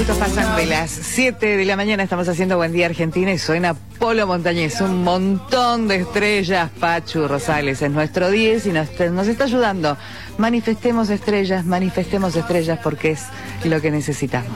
minutitos pasan de las 7 de la mañana, estamos haciendo Buen Día Argentina y suena Polo Montañés, un montón de estrellas. Pachu Rosales es nuestro 10 y nos está ayudando. Manifestemos estrellas porque es lo que necesitamos.